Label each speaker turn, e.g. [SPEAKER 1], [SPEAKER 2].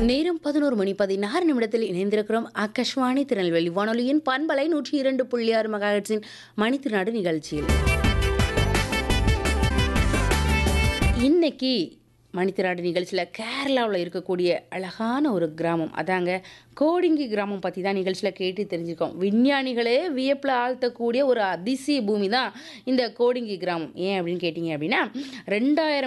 [SPEAKER 1] நேரம் 11:16 இணைந்திருக்கிறோம். ஆகாஷ்வாணி திருநெல்வேலி வானொலியின் பண்பலை 102.6 மெகாஹெர்ட்ஸின் மணித்திருநாடு நிகழ்ச்சியில் இன்னைக்கு மணித்திருநாடு நிகழ்ச்சியில் கேரளாவில் இருக்கக்கூடிய அழகான ஒரு கிராமம், அதாங்க கோடிங்கி கிராமம் பற்றி தான் நிகழ்ச்சியில் கேட்டு தெரிஞ்சுக்கோம். விஞ்ஞானிகளே வியப்பில் ஆழ்த்தக்கூடிய ஒரு அதிசய பூமி தான் இந்த கோடிங்கி கிராமம். ஏன் அப்படின்னு கேட்டிங்க அப்படின்னா 2000